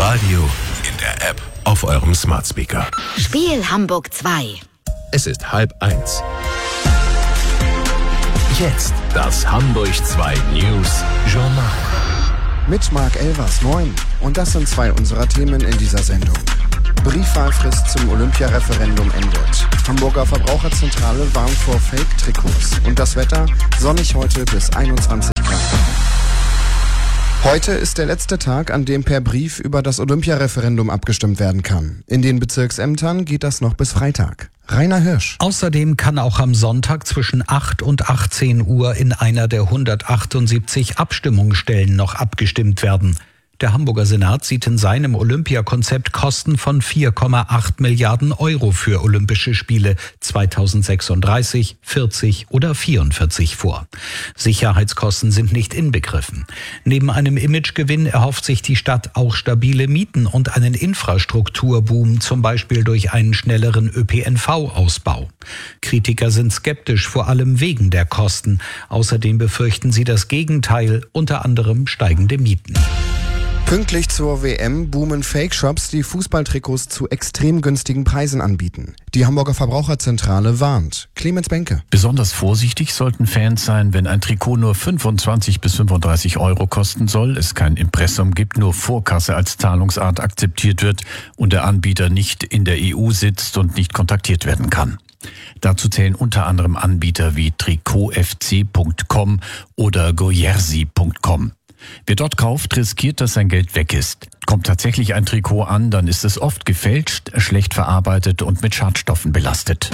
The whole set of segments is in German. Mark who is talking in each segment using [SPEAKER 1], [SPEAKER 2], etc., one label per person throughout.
[SPEAKER 1] Radio, in der App, auf eurem Smart Speaker.
[SPEAKER 2] Spiel Hamburg 2.
[SPEAKER 1] Es ist 12:30. Jetzt das Hamburg 2 News Journal.
[SPEAKER 3] Mit Marc Elvers, moin. Und das sind zwei unserer Themen in dieser Sendung. Briefwahlfrist zum Olympiareferendum endet. Hamburger Verbraucherzentrale warnt vor Fake-Trikots. Und das Wetter sonnig heute bis 21 Grad. Heute ist der letzte Tag, an dem per Brief über das Olympiareferendum abgestimmt werden kann. In den Bezirksämtern geht das noch bis Freitag. Rainer Hirsch.
[SPEAKER 4] Außerdem kann auch am Sonntag zwischen 8 und 18 Uhr in einer der 178 Abstimmungsstellen noch abgestimmt werden. Der Hamburger Senat sieht in seinem Olympiakonzept Kosten von 4,8 Milliarden Euro für Olympische Spiele 2036, 40 oder 44 vor. Sicherheitskosten sind nicht inbegriffen. Neben einem Imagegewinn erhofft sich die Stadt auch stabile Mieten und einen Infrastrukturboom, zum Beispiel durch einen schnelleren ÖPNV-Ausbau. Kritiker sind skeptisch, vor allem wegen der Kosten. Außerdem befürchten sie das Gegenteil, unter anderem steigende Mieten.
[SPEAKER 3] Pünktlich zur WM boomen Fake-Shops, die Fußballtrikots zu extrem günstigen Preisen anbieten. Die Hamburger Verbraucherzentrale warnt. Clemens Benke.
[SPEAKER 5] Besonders vorsichtig sollten Fans sein, wenn ein Trikot nur 25 bis 35 Euro kosten soll, es kein Impressum gibt, nur Vorkasse als Zahlungsart akzeptiert wird und der Anbieter nicht in der EU sitzt und nicht kontaktiert werden kann. Dazu zählen unter anderem Anbieter wie trikotfc.com oder gojersi.com. Wer dort kauft, riskiert, dass sein Geld weg ist. Kommt tatsächlich ein Trikot an, dann ist es oft gefälscht, schlecht verarbeitet und mit Schadstoffen belastet.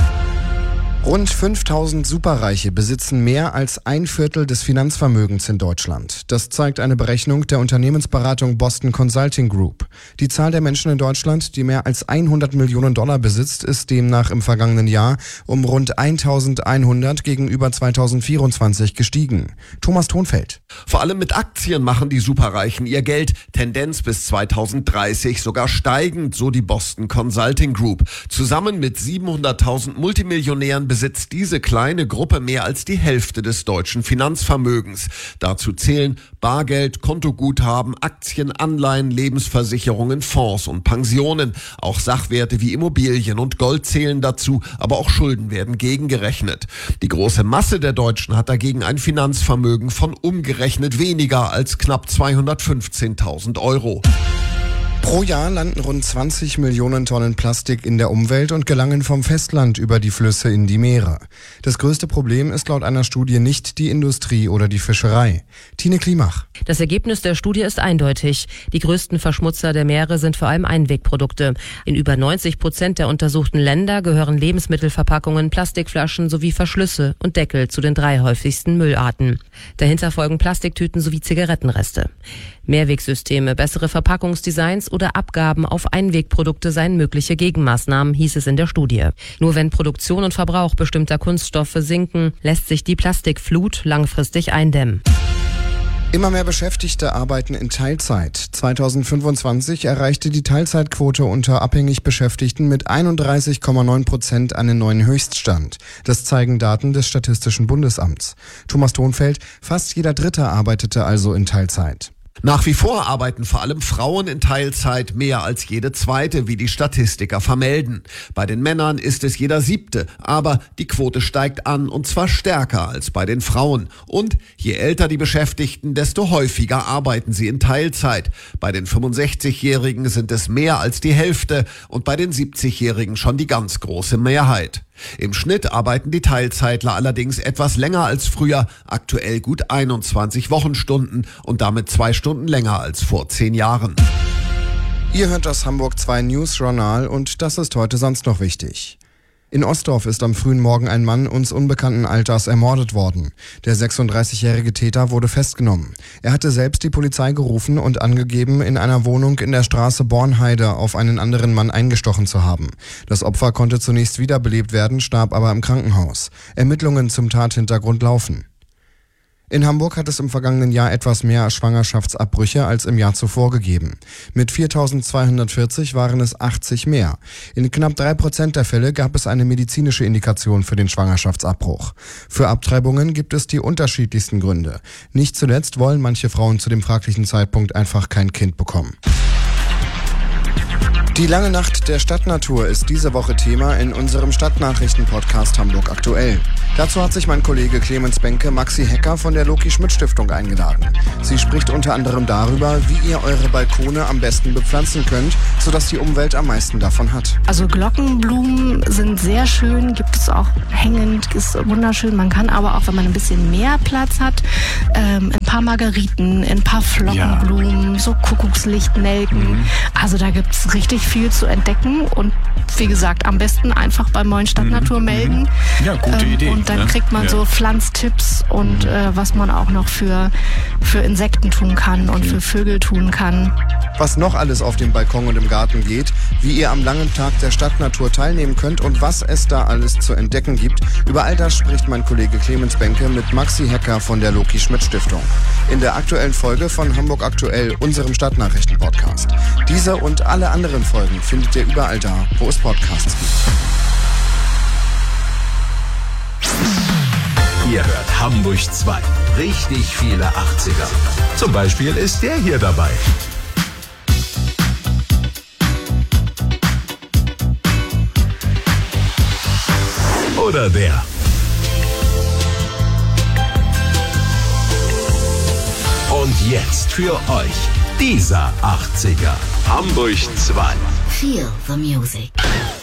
[SPEAKER 3] Rund 5000 Superreiche besitzen mehr als 1/4 des Finanzvermögens in Deutschland. Das zeigt eine Berechnung der Unternehmensberatung Boston Consulting Group. Die Zahl der Menschen in Deutschland, die mehr als 100 Millionen Dollar besitzt, ist demnach im vergangenen Jahr um rund 1100 gegenüber 2024 gestiegen. Thomas Thonfeld.
[SPEAKER 6] Vor allem mit Aktien machen die Superreichen ihr Geld. Tendenz bis 2030 sogar steigend, so die Boston Consulting Group. Zusammen mit 700.000 Multimillionären besitzt diese kleine Gruppe mehr als die Hälfte des deutschen Finanzvermögens. Dazu zählen Bargeld, Kontoguthaben, Aktien, Anleihen, Lebensversicherungen, Fonds und Pensionen. Auch Sachwerte wie Immobilien und Gold zählen dazu, aber auch Schulden werden gegengerechnet. Die große Masse der Deutschen hat dagegen ein Finanzvermögen von umgerechnet weniger als knapp 215.000 Euro.
[SPEAKER 3] Pro Jahr landen rund 20 Millionen Tonnen Plastik in der Umwelt und gelangen vom Festland über die Flüsse in die Meere. Das größte Problem ist laut einer Studie nicht die Industrie oder die Fischerei. Tine Klimach.
[SPEAKER 7] Das Ergebnis der Studie ist eindeutig. Die größten Verschmutzer der Meere sind vor allem Einwegprodukte. In über 90% der untersuchten Länder gehören Lebensmittelverpackungen, Plastikflaschen sowie Verschlüsse und Deckel zu den 3 häufigsten Müllarten. Dahinter folgen Plastiktüten sowie Zigarettenreste. Mehrwegsysteme, bessere Verpackungsdesigns oder Abgaben auf Einwegprodukte seien mögliche Gegenmaßnahmen, hieß es in der Studie. Nur wenn Produktion und Verbrauch bestimmter Kunststoffe sinken, lässt sich die Plastikflut langfristig eindämmen.
[SPEAKER 3] Immer mehr Beschäftigte arbeiten in Teilzeit. 2025 erreichte die Teilzeitquote unter abhängig Beschäftigten mit 31,9% einen neuen Höchststand. Das zeigen Daten des Statistischen Bundesamts. Thomas Thonfeld, fast jeder Dritte arbeitete also in Teilzeit.
[SPEAKER 6] Nach wie vor arbeiten vor allem Frauen in Teilzeit mehr als jede zweite, wie die Statistiker vermelden. Bei den Männern ist es jeder 7., aber die Quote steigt an und zwar stärker als bei den Frauen. Und je älter die Beschäftigten, desto häufiger arbeiten sie in Teilzeit. Bei den 65-Jährigen sind es mehr als die Hälfte und bei den 70-Jährigen schon die ganz große Mehrheit. Im Schnitt arbeiten die Teilzeitler allerdings etwas länger als früher, aktuell gut 21 Wochenstunden und damit 2 Stunden länger als vor 10 Jahren.
[SPEAKER 3] Ihr hört das Hamburg 2 News Journal und das ist heute sonst noch wichtig. In Ostdorf ist am frühen Morgen ein Mann uns unbekannten Alters ermordet worden. Der 36-jährige Täter wurde festgenommen. Er hatte selbst die Polizei gerufen und angegeben, in einer Wohnung in der Straße Bornheide auf einen anderen Mann eingestochen zu haben. Das Opfer konnte zunächst wiederbelebt werden, starb aber im Krankenhaus. Ermittlungen zum Tathintergrund laufen. In Hamburg hat es im vergangenen Jahr etwas mehr Schwangerschaftsabbrüche als im Jahr zuvor gegeben. Mit 4.240 waren es 80 mehr. In knapp 3% der Fälle gab es eine medizinische Indikation für den Schwangerschaftsabbruch. Für Abtreibungen gibt es die unterschiedlichsten Gründe. Nicht zuletzt wollen manche Frauen zu dem fraglichen Zeitpunkt einfach kein Kind bekommen. Die lange Nacht der Stadtnatur ist diese Woche Thema in unserem Stadtnachrichten-Podcast Hamburg aktuell. Dazu hat sich mein Kollege Clemens Benke Maxi Hecker von der Loki-Schmidt-Stiftung eingeladen. Sie spricht unter anderem darüber, wie ihr eure Balkone am besten bepflanzen könnt, sodass die Umwelt am meisten davon hat.
[SPEAKER 8] Also Glockenblumen sind sehr schön, gibt es auch hängend, ist wunderschön. Man kann aber auch, wenn man ein bisschen mehr Platz hat, ein paar Margeriten, ein paar Flockenblumen, so Kuckuckslichtnelken. Also da gibt es richtig viel zu entdecken und wie gesagt, am besten einfach bei Moin Stadtnatur melden.
[SPEAKER 5] Ja, gute Idee.
[SPEAKER 8] Und dann kriegt man so Pflanztipps und was man auch noch für Insekten tun kann und für Vögel tun kann.
[SPEAKER 3] Was noch alles auf dem Balkon und im Garten geht, wie ihr am langen Tag der Stadtnatur teilnehmen könnt und was es da alles zu entdecken gibt, über all das spricht mein Kollege Clemens Benke mit Maxi Hecker von der Loki-Schmidt-Stiftung. In der aktuellen Folge von Hamburg Aktuell, unserem Stadtnachrichten-Podcast. Diese und alle anderen Folgen findet ihr überall da, wo es Podcasts gibt.
[SPEAKER 1] Ihr hört Hamburg 2. Richtig viele 80er. Zum Beispiel ist der hier dabei. Oder der. Und jetzt für euch dieser 80er. Hamburg 2.
[SPEAKER 2] Feel the music.